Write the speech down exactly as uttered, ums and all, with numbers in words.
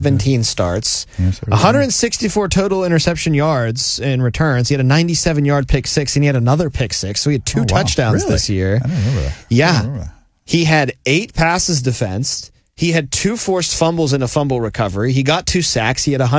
seventeen starts, Yes, sir. one hundred sixty-four total interception yards in returns. He had a ninety-seven-yard pick six, and he had another pick six. So he had two Oh, wow. touchdowns Really? this year. I don't remember that. I Yeah. don't remember that. He had eight passes defensed. He had two forced fumbles in a fumble recovery. He got two sacks. He had one hundred